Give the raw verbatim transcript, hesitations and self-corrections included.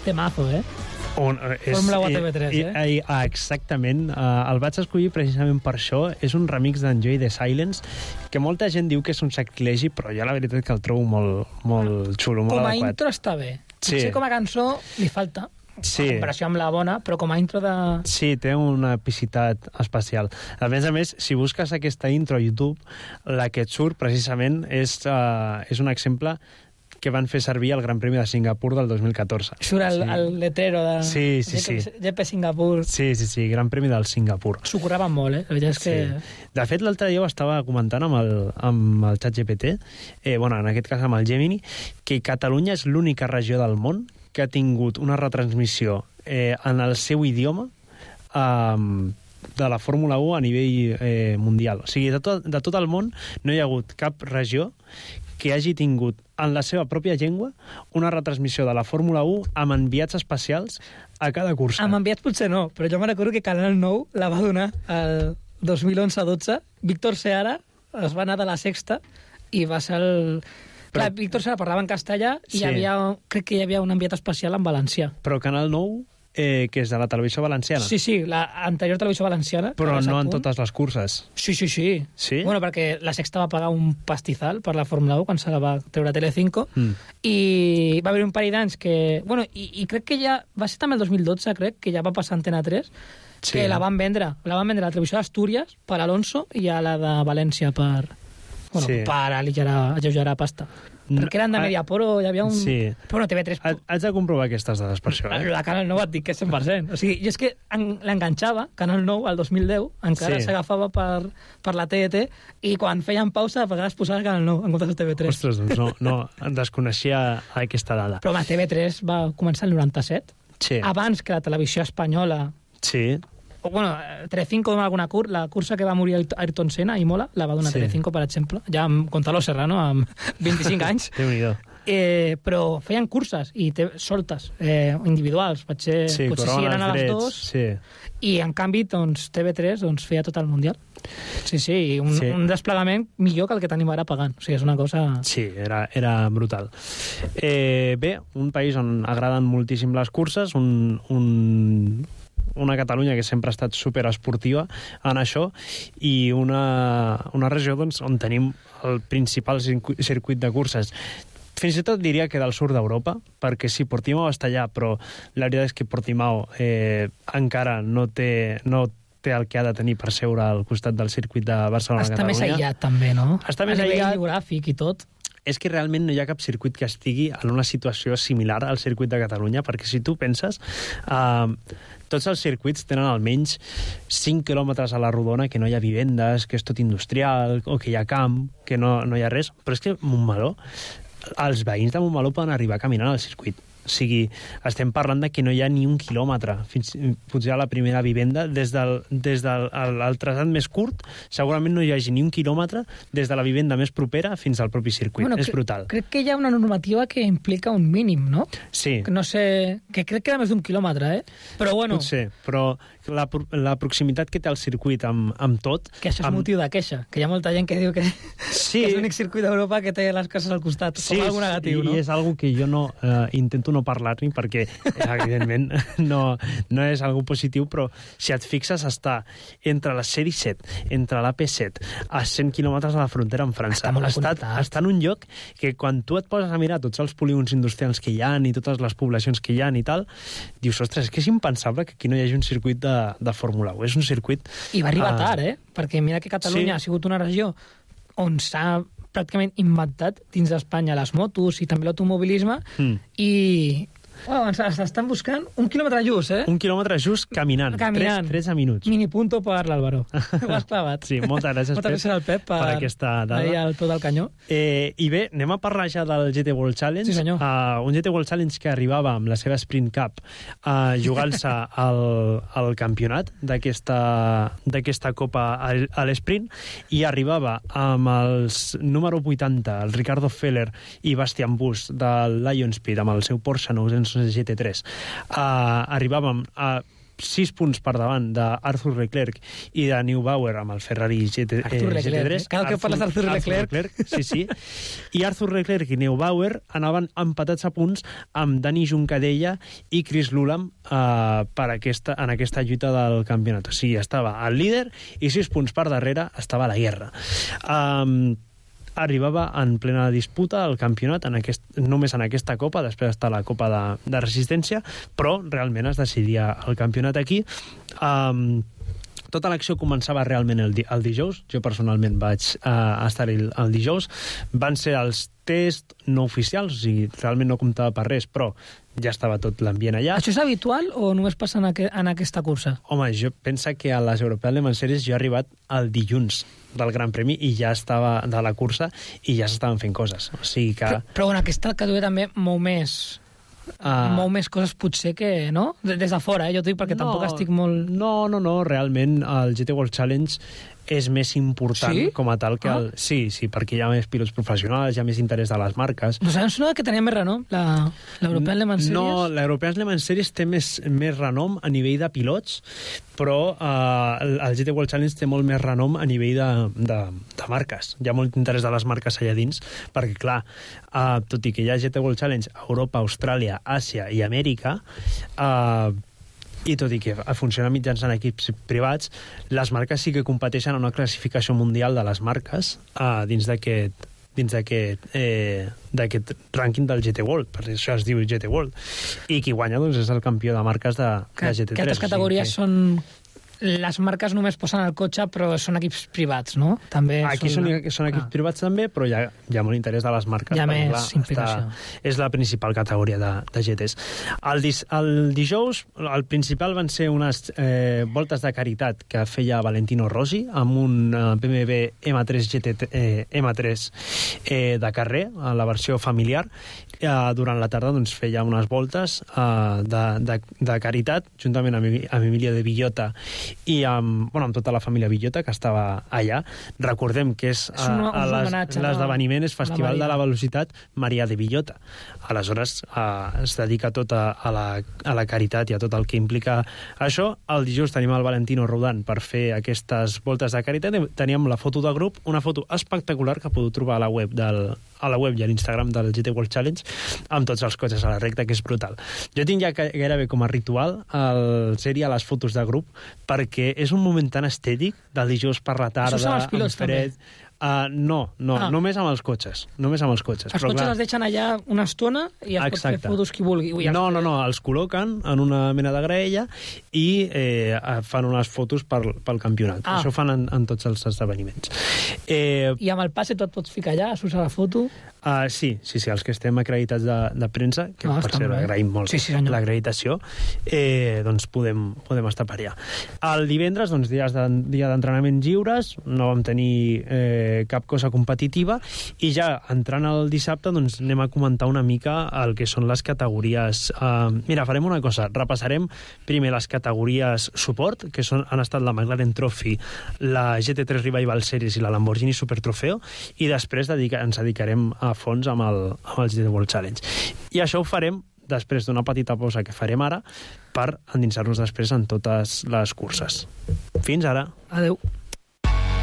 temazo, eh? On, és, Fórmula u a T V tres, i, eh? I, ah, exactament. Uh, el vaig escollir precisament per això. És un remix d'Enjoy the Silence, que molta gent diu que és un sacrilegi, però jo la veritat que el trobo molt, molt xulo, molt com a adequat. intro està bé. Sí. Potser com a cançó li falta. Sí. En comparació amb la bona, però com a intro de... Sí, té una epicitat especial. A més a més, si busques aquesta intro a YouTube, la que et surt precisament és, uh, és un exemple que van fer servir al Gran Premi de Singapur del dos mil catorze. Surt el, sí. el letrero de sí, sí, sí. G P Singapur. Sí, sí, sí, Gran Premi del Singapur. S'ho curraven molt, eh? La veritat és que... Sí. De fet, l'altre dia ho estava comentant amb el, amb el ChatGPT, eh, bueno, en aquest cas amb el Gemini, que Catalunya és l'única regió del món que ha tingut una retransmissió eh, en el seu idioma eh, de la Fórmula u a nivell eh, mundial. O sigui, de tot, de tot el món no hi ha hagut cap regió que hagi tingut en la seva pròpia llengua una retransmissió de la Fórmula u amb enviats especials a cada cursa. Amb enviats potser no, però jo me recordo que Canal nou la va donar el dos mil onze dotze. Víctor Seara es va anar de la Sexta i va ser el... Però... Clar, Víctor Seara parlava en castellà i Sí. hi havia, crec que hi havia un enviat especial en valencià. Però Canal nou, eh, que és de la televisió valenciana. Sí, sí, l'anterior televisió valenciana. Però ara no en punt. totes les curses. Sí, sí, sí. Sí? Bueno, perquè la Sexta va pagar un pastizal per la Fórmula u quan se la va treure a Telecinco Mm. i va haver un parell d'anys que... Bueno, i, i crec que ja... Va ser també el dos mil dotze, crec, que ja va passar a Antena tres, Sí. que la van vendre. La van vendre a la televisió d'Astúries per Alonso i a la de València per... Bueno, Sí. per aligerar, alleugerar pasta. No, Perquè eren de a- Mediapro, hi havia un... Sí. Però bueno, T V tres... Ha- Haig de comprovar aquestes dades per això, eh? La Canal nou et dic que és cent per cent. O sigui, i és que en- l'enganxava, Canal nou, al dos mil deu, encara Sí. s'agafava per, per la T E T, i quan feien pausa, a vegades posava Canal nou en comptes de T V tres. Ostres, doncs no, no, em desconeixia aquesta dada. Però home, T V tres va començar el noranta-set, Sí, abans que la televisió espanyola... sí, O, bueno, Telecinco dona alguna cur, la cursa que va morir Ayrton Senna a Imola, la va donar Sí. Telecinco, per exemple, ja amb Gonzalo Serrano, amb vint-i-cinc anys. Déu-n'hi-do. Eh, però feien curses i te, soltes, eh, individuals, potser, Sí, potser cobraven sí eren a els les drets, dos, sí. i en canvi doncs, T V tres doncs, feia tot el Mundial. Sí, sí, i un, Sí. un desplegament millor que el que tenim ara pagant. O sigui, és una cosa... Sí, era, era brutal. Eh, bé, un país on agraden moltíssim les curses, un, un, una Catalunya que sempre ha estat superesportiva en això, i una, una regió doncs, on tenim el principal circuit, circuit de curses. Fins i tot diria que del sud d'Europa, perquè sí, Portimao està allà, però la veritat és que Portimao eh, encara no té, no té el que ha de tenir per seure al costat del circuit de Barcelona-Catalunya. Està més aïllat, també, no? Està més a nivell aïllat. geogràfic i tot. És que realment no hi ha cap circuit que estigui en una situació similar al circuit de Catalunya, perquè si tu penses, eh, tots els circuits tenen almenys cinc quilòmetres a la rodona que no hi ha vivendes, que és tot industrial, o que hi ha camp, que no, no hi ha res. Però és que Montmeló, els veïns de Montmeló poden arribar caminant al circuit. O sigui, estem parlant de que no hi ha ni un quilòmetre fins potser a la primera vivenda. Des del, des del el, el traçat més curt, segurament no hi hagi ni un quilòmetre des de la vivenda més propera fins al propi circuit. Bueno, és cre- brutal. Crec que hi ha una normativa que implica un mínim, no? Sí, Que no sé... Que crec que era més d'un quilòmetre, eh? Però bueno, potser, però la, pro- la proximitat que té el circuit amb, amb tot... que això és amb... motiu de queixa. Que hi ha molta gent que diu que, Sí. que és l'únic circuit d'Europa que té les cases al costat. Sí, com algo negatiu, i no? és algo que jo no eh, intento no parlar-ne perquè, evidentment, no, no és algo positiu, però si et fixes, està entre la C disset, entre la P set, a cent quilòmetres de la frontera amb França. Està molt està, connectat. està en un lloc que quan tu et poses a mirar tots els polígons industrials que hi ha i totes les poblacions que hi ha i tal, dius, ostres, és que és impensable que aquí no hi hagi un circuit de, de Fórmula u. És un circuit... I va arribar Ah. tard, eh? Perquè mira que Catalunya Sí. ha sigut una regió on s'ha pràcticament inventat dins d'Espanya les motos i també l'automobilisme Mm. i... Oh, ens ens estan buscant un quilòmetre just, eh? Un quilòmetre just caminant. Caminant. Tres, tretze minuts. Mini punto per l'Àlvaro. Ho has clavat. Sí, moltes gràcies, moltes gràcies al Pep per, per aquesta dada. ahir al peu del canyó. Eh, I bé, anem a parlar ja del G T World Challenge. Sí, senyor. Uh, un G T World Challenge que arribava amb la seva Sprint Cup a jugar-se al, al campionat d'aquesta d'aquesta Copa a, a l'Sprint, i arribava amb els número vuitanta, el Ricardo Feller i Bastian Busch del Lion Speed, amb el seu Porsche nou cents G T tres. Uh, arribàvem a sis punts per davant d'Arthur Leclerc i de Neubauer amb el Ferrari G T, Arthur eh, Leclerc, G T tres. eh? Cada que parles d'Arthur Leclerc. Leclerc. Sí, sí. I Arthur Leclerc i Neubauer anaven empatats a punts amb Dani Juncadella i Chris Lulam eh, per aquesta, en aquesta lluita del campionat. O sigui, estava el líder i sis punts per darrere estava la guerra. Um, arribava en plena disputa el campionat en aquest, només en aquesta Copa, després està la Copa de, de Resistència, però realment es decidia el campionat aquí. Um, tota l'acció començava realment el, di el dijous. Jo personalment vaig uh, estar el, el dijous. Van ser els tests no oficials, o sigui, realment no comptava per res, però ja estava tot l'ambient allà. Això és habitual o només passa en, aqu en aquesta cursa? Home, jo penso que a les European Le Mans Series jo he arribat el dilluns del Gran Premi i ja estava de la cursa i ja s'estaven fent coses. O sigui que... Però, però en aquesta categoria també mou més... Uh, mou més coses potser que, no? Des de fora, eh? Jo t'ho dic perquè no, tampoc estic molt... No, no, no, realment el G T World Challenge és més important sí? com a tal que el... Ah. Sí, sí, perquè hi ha més pilots professionals, hi ha més interès de les marques. No sabem sonava que tenia més renom, l'European Le Mans Series? No, l'European Le Mans Series té més, més renom a nivell de pilots, però uh, el, el G T World Challenge té molt més renom a nivell de, de, de marques. Hi ha molt interès de les marques allà dins, perquè, clar, uh, tot i que hi ha G T World Challenge a Europa, Austràlia, Àsia i Amèrica, uh, i tot i que funciona mitjançant equips privats, les marques sí que competeixen en una classificació mundial de les marques uh, dins d'aquest dins d'aquest eh, d'aquest rànquing del G T World, per això es diu G T World, i qui guanya doncs, és el campió de marques de, que, de G T tres. Que altres categories o sigui que... són... Les marques només posen el cotxe, però són equips privats, no? També Aquí són, són, són equips ah. privats també, però hi ha, hi ha molt interès de les marques. Hi ha més clar, implicació. Està, és la principal categoria de, de G Ts. El, dis, el dijous, el principal van ser unes eh, voltes de caritat que feia Valentino Rossi amb un eh, B M W M tres G T eh, M tres eh, de carrer, a la versió familiar. Eh, durant la tarda doncs, feia unes voltes eh, de, de, de caritat, juntament amb, amb Emilio de Villota i amb, bueno, amb tota la família Villota que estava allà. Recordem que és, és una, l'esdeveniment és Festival de la Velocitat Marià de Villota. Aleshores eh, es dedica tot a, a, la, a la caritat i a tot el que implica això. El dijous tenim el Valentino rodant per fer aquestes voltes de caritat. Teníem la foto de grup, una foto espectacular que podeu trobar a la web del, a la web i a l'Instagram del G T World Challenge, amb tots els cotxes a la recta, que és brutal. Jo tinc ja gairebé com a ritual el sèrie a les fotos de grup, perquè és un moment tan estètic del dijous per la tarda, això són els pilots, fred... També. Uh, no, no, ah. només amb els cotxes. Només amb els cotxes. Els però, cotxes clar, els deixen allà una estona i es Exacte. Pot fer fotos qui vulgui. Ui, no, no, no, els col·loquen en una mena de graella i eh, fan unes fotos per, pel campionat. Ah. Això fan en, en tots els esdeveniments. Eh, I amb el passe tu et pots ficar allà, surts a la foto? Uh, sí, sí, sí, els que estem acreditats de, de premsa, que ah, per cert agraïm molt sí, sí, l'acreditació, eh, doncs podem, podem estar per allà. El divendres, doncs, dies de, dia d'entrenaments lliures, no vam tenir eh, cap cosa competitiva, i ja entrant el dissabte doncs, anem a comentar una mica el que són les categories. Uh, mira, farem una cosa, repassarem primer les categories suport, que són, han estat la McLaren Trophy, la G T tres Revival Series i la Lamborghini Super Trofeo, i després dedica, ens dedicarem a fons amb el, amb el G T World Challenge. I això ho farem després d'una petita pausa que farem ara per endinsar-nos després en totes les curses. Fins ara. Adeu.